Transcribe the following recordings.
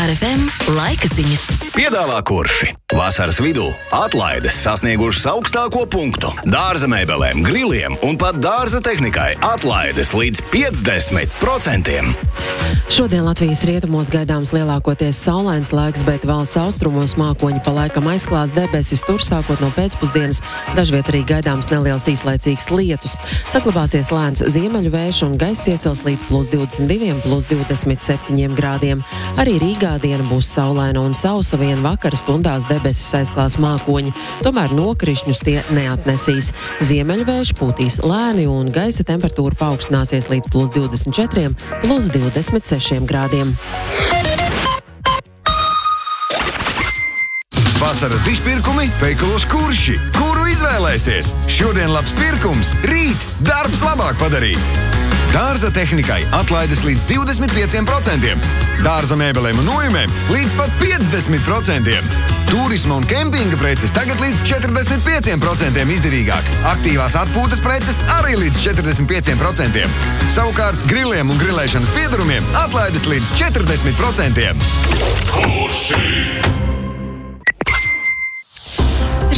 RFM laika ziņas. Piedāvā Kurši. Vasaras vidū atlaides sasniegušas augstāko punktu. Dārza mēbelēm, griliem un pat dārza tehnikai atlaides līdz 50%. Šodien Latvijas rietumos gaidāms lielākoties saulains laiks, bet valsts austrumos mākoņi pa laikam aizklās debesis. Tur sākot no pēcpusdienas dažviet arī gaidāms neliels īslaicīgs lietus. Saglabāsies lēns ziemeļu vējš un gaiss iesils līdz +22, +27 grādiem. Arī Rīgā diena būs saulaina un sausa, vien vakara stundās debesis aizklās mākoņi. Tomēr nokrišņus tie neatnesīs. Ziemeļu vējš pūtīs lēni un gaisa temperatūra paaugstināsies līdz +24, +26 grādiem. Vasaras dišpirkumi veikalos Kurši. Kuru izvēlēsies? Šodien labs pirkums, rīt darbs labāk padarīts. Dārza tehnikai atlaides līdz 25%. Dārza mēbelēm un nojumēm līdz pat 50%. Turisma un kempinga preces tagad līdz 45% izdevīgāk. Aktīvās atpūtas preces arī līdz 45%. Savukārt griliem un grilēšanas piedarumiem atlaides līdz 40%. Ir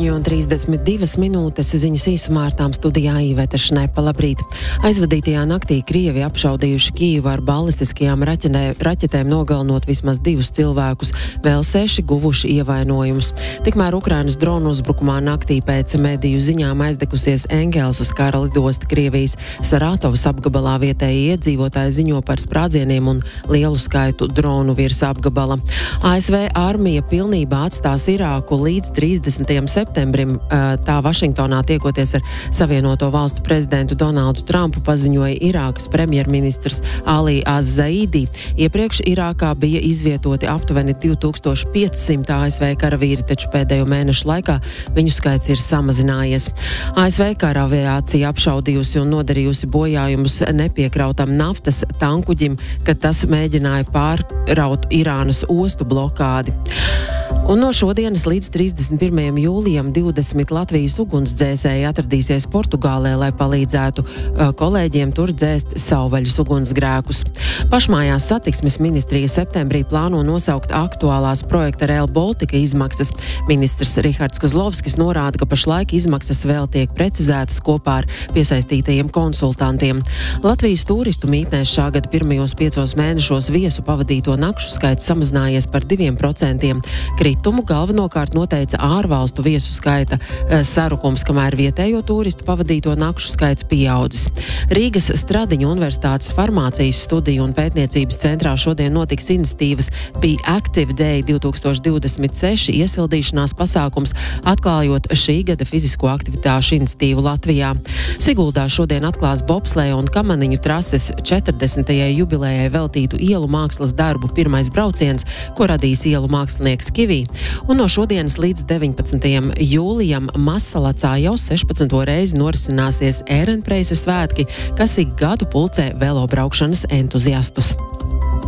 7:32 minūtes, ziņas īsumā ar tām studijā Iveta Šnepa. Labrīt. Aizvadītajā naktī Krievi apšaudījuši Kijevu ar balistiskajām raķetēm, nogalinot vismaz 2 cilvēkus, vēl 6 guvuši ievainojumus. Tikmēr Ukrainas dronu uzbrukumā naktī pēc mediju ziņām aizdegusies Engelsas kara lidosta Krievijas Saratovas apgabalā. Vietēji iedzīvotāji ziņo par sprādzieniem un lielu skaitu dronu virs apgabala. ASV armija pilnībā atstās Irāku līdz 30. septembrim. Tā Vašingtonā tiekoties ar Savienoto valstu prezidentu Donaldu Trumpu paziņoja Irākas premjerministrs Ali Az-Zaidi. Iepriekš Irākā bija izvietoti aptuveni 2500 ASV karavīri, taču pēdējo mēnešu laikā viņu skaits ir samazinājies. ASV kara aviācija apšaudījusi un nodarījusi bojājumus nepiekrautam naftas tankuģim, kad tas mēģināja pārraut Irānas ostu blokādi. Un no šodienas līdz 31. jūlijam 20 Latvijas ugunsdzēsēji atradīsies Portugālē, lai palīdzētu kolēģiem tur dzēst savvaļas ugunsgrēkus. Pašmājās satiksmes ministrija septembrī plāno nosaukt aktuālās projekta Rail Baltica izmaksas. Ministrs Rihards Kozlovskis norāda, ka pašlaik izmaksas vēl tiek precizētas kopā ar piesaistītajiem konsultantiem. Latvijas turistu mītnēs šā gada pirmajos 5 mēnešos viesu pavadīto nakšu skaits samazinājies par 2%. Kritumu galvenokārt noteica ārvalstu viesu skaita sarukums, kamēr vietējo turistu pavadīto nakšu skaits pieaudzis. Rīgas Stradiņu Universitātes farmācijas studiju un pētniecības centrā šodien notiks iniciatīvas Be Active Day 2026 iesildīšanās pasākums, atklājot šī gada fizisko aktivitāšu iniciatīvu Latvijā. Siguldā šodien atklās bobsleja un kamaniņu trases 40. jubilejai veltītu ielu mākslas darbu pirmais brauciens, ko radīs ielu mākslinieks Kivī. Un no šodienas līdz 19. jūlijam Mazsalacā jau 16. reizi norisināsies Ērenpreisa svētki, kas ik gadu pulcē velobraukšanas entuziastus.